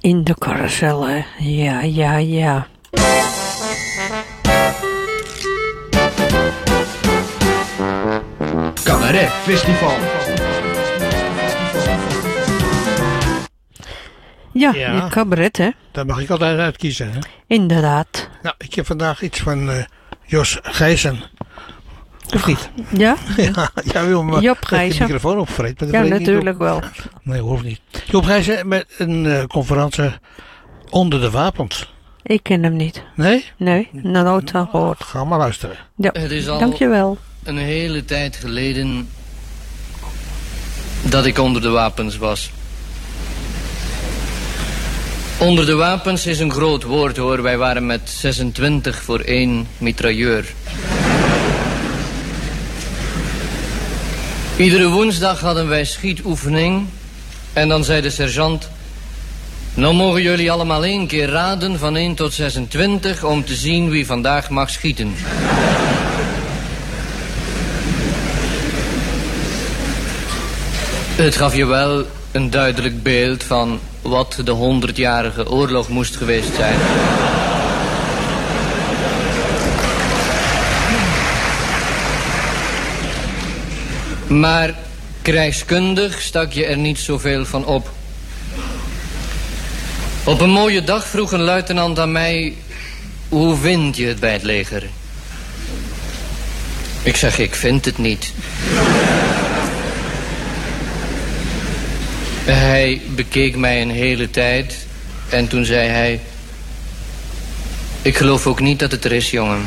In de carousel, hè. Ja. Cabaret Festival. Ja, je cabaret, hè. Daar mag ik altijd uitkiezen, hè. Inderdaad. Nou, ik heb vandaag iets van Jos Gijzen. Of niet? Ja? Ja, wil maar Job dat je Gijzen. de microfoon opvreet. Ja, natuurlijk wel. Nee, hoeft niet. Job Gijzen met een conferentie onder de wapens. Ik ken hem niet. Nee? Nee, nog nooit van gehoord. Ga maar luisteren. Ja, Het is al dankjewel. een hele tijd geleden dat ik onder de wapens was. Onder de wapens is een groot woord, hoor. Wij waren met 26 voor 1 mitrailleur. Iedere woensdag hadden wij schietoefening. En dan zei de sergeant: nou mogen jullie allemaal 1 keer raden van 1 tot 26... om te zien wie vandaag mag schieten. Het gaf je wel een duidelijk beeld van wat de 100-jarige oorlog moest geweest zijn. Maar krijgskundig stak je er niet zoveel van op. Op een mooie dag vroeg een luitenant aan mij: hoe vind je het bij het leger? Ik zeg: ik vind het niet. Hij bekeek mij een hele tijd en toen zei hij: ik geloof ook niet dat het er is, jongen.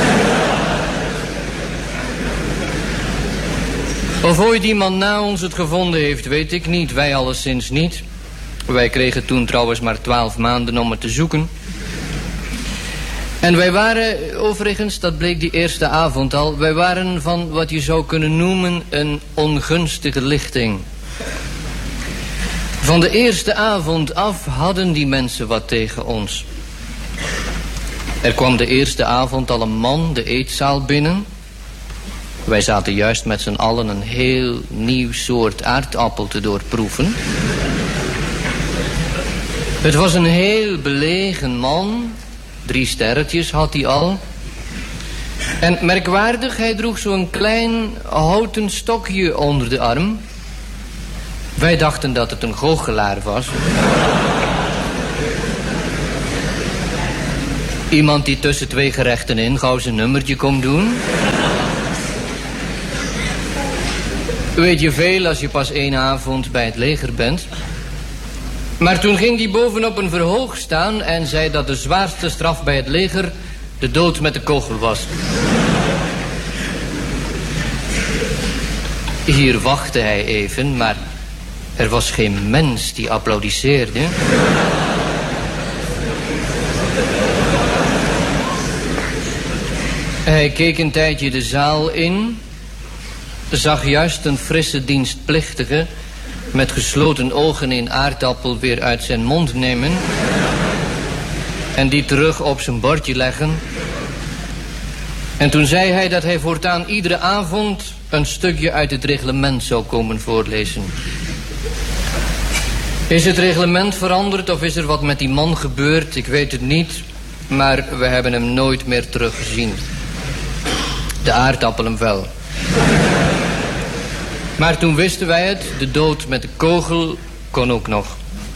Of ooit iemand na ons het gevonden heeft, weet ik niet. Wij alleszins niet. Wij kregen toen trouwens maar 12 maanden om het te zoeken. En wij waren, overigens, dat bleek die eerste avond al, wij waren van wat je zou kunnen noemen een ongunstige lichting. Van de eerste avond af hadden die mensen wat tegen ons. Er kwam de eerste avond al een man de eetzaal binnen. Wij zaten juist met z'n allen een heel nieuw soort aardappel te doorproeven. Het was een heel belegen man. 3 sterretjes had hij al. En merkwaardig, hij droeg zo'n klein houten stokje onder de arm. Wij dachten dat het een goochelaar was. Iemand die tussen 2 gerechten in gauw zijn nummertje komt doen. Weet je veel als je pas 1 avond bij het leger bent. Maar toen ging hij bovenop een verhoog staan en zei dat de zwaarste straf bij het leger de dood met de kogel was. Hier wachtte hij even, maar er was geen mens die applaudisseerde. Hij keek een tijdje de zaal in, zag juist een frisse dienstplichtige met gesloten ogen een aardappel weer uit zijn mond nemen en die terug op zijn bordje leggen. En toen zei hij dat hij voortaan iedere avond een stukje uit het reglement zou komen voorlezen. Is het reglement veranderd of is er wat met die man gebeurd? Ik weet het niet, maar we hebben hem nooit meer teruggezien. De aardappelen wel. Maar toen wisten wij het, de dood met de kogel kon ook nog.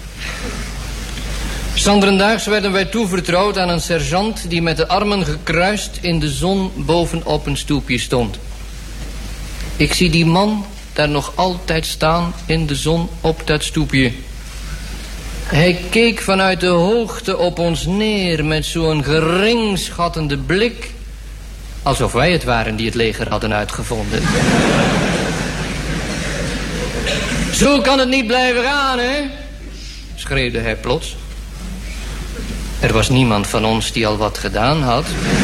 Sanderendaags werden wij toevertrouwd aan een sergeant die met de armen gekruist in de zon bovenop een stoepje stond. Ik zie die man daar nog altijd staan in de zon op dat stoepje. Hij keek vanuit de hoogte op ons neer met zo'n geringschattende blik, alsof wij het waren die het leger hadden uitgevonden. Zo kan het niet blijven gaan, hè? Schreeuwde hij plots. Er was niemand van ons die al wat gedaan had.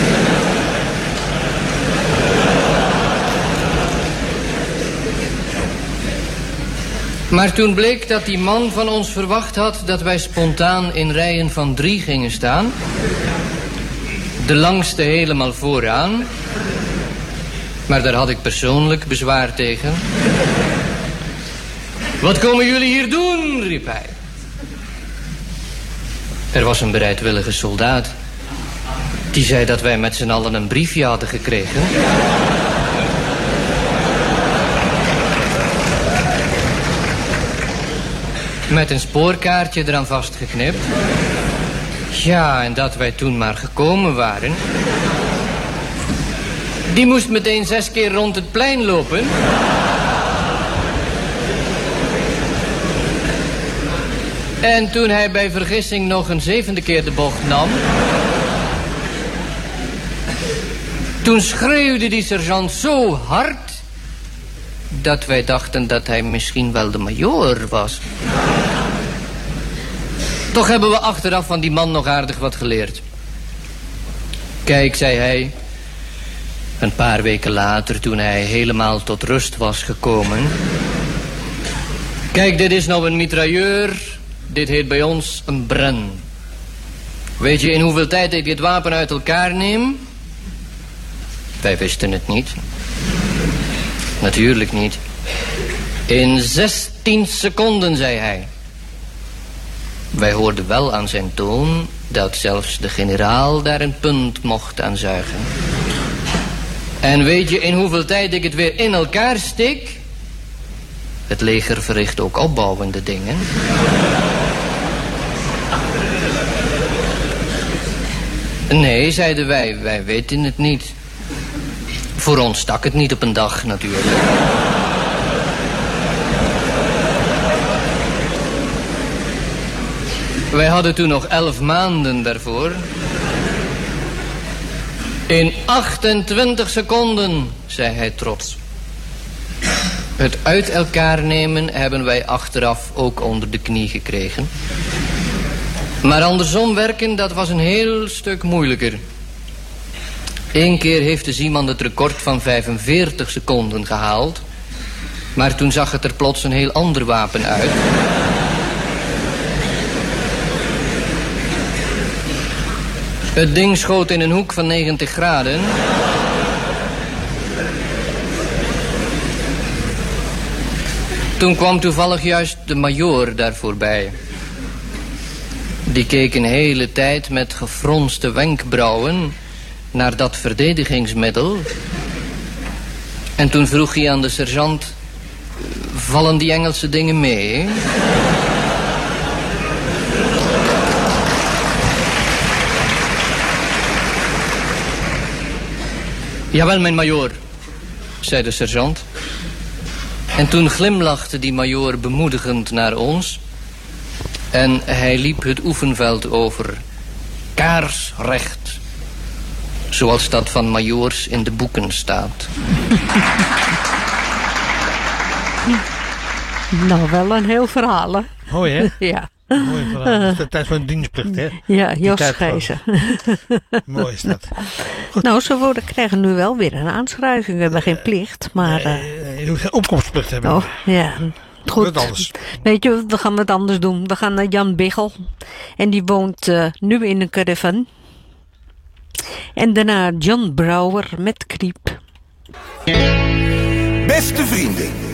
Maar toen bleek dat die man van ons verwacht had dat wij spontaan in rijen van 3 gingen staan. De langste helemaal vooraan. Maar daar had ik persoonlijk bezwaar tegen. Wat komen jullie hier doen, riep hij. Er was een bereidwillige soldaat. Die zei dat wij met z'n allen een briefje hadden gekregen. Met een spoorkaartje eraan vastgeknipt. Ja, en dat wij toen maar gekomen waren. Die moest meteen 6 keer rond het plein lopen. En toen hij bij vergissing nog een 7e keer de bocht nam... toen schreeuwde die sergeant zo hard... dat wij dachten dat hij misschien wel de majoor was. Toch hebben we achteraf van die man nog aardig wat geleerd. Kijk, zei hij... een paar weken later, toen hij helemaal tot rust was gekomen... Kijk, dit is nou een mitrailleur... Dit heet bij ons een Bren. Weet je in hoeveel tijd ik dit wapen uit elkaar neem? Wij wisten het niet. Natuurlijk niet. In 16 seconden, zei hij. Wij hoorden wel aan zijn toon... dat zelfs de generaal daar een punt mocht aan zuigen. En weet je in hoeveel tijd ik het weer in elkaar steek? Het leger verricht ook opbouwende dingen. Nee, zeiden wij weten het niet. Voor ons stak het niet op een dag natuurlijk. Wij hadden toen nog 11 maanden daarvoor. In 28 seconden, zei hij trots. Het uit elkaar nemen hebben wij achteraf ook onder de knie gekregen. Maar andersom werken, dat was een heel stuk moeilijker. 1 keer heeft de Zeeman het record van 45 seconden gehaald. Maar toen zag het er plots een heel ander wapen uit. Het ding schoot in een hoek van 90 graden. Toen kwam toevallig juist de majoor daar voorbij. Die keek een hele tijd met gefronste wenkbrauwen naar dat verdedigingsmiddel. En toen vroeg hij aan de sergeant... vallen die Engelse dingen mee? Jawel, mijn majoor, zei de sergeant. En toen glimlachte die majoor bemoedigend naar ons... en hij liep het oefenveld over, kaarsrecht... zoals dat van majoors in de boeken staat. Nou, wel een heel verhaal, hè? Mooi, hè? Ja. Mooi verhaal. Dat is de tijd van de dienstplicht, hè? Ja, Die Jos tijd van- Gijzen. Mooi is dat. Nou, ze krijgen nu wel weer een aanschrijving. We hebben geen plicht, maar... Je moet geen opkomstplicht hebben. oh, ja. Goed. Wat anders. Weet je, we gaan wat anders doen. We gaan naar Jan Biggel. En die woont nu in een caravan. En daarna John Brouwer met Kriep. Beste vrienden,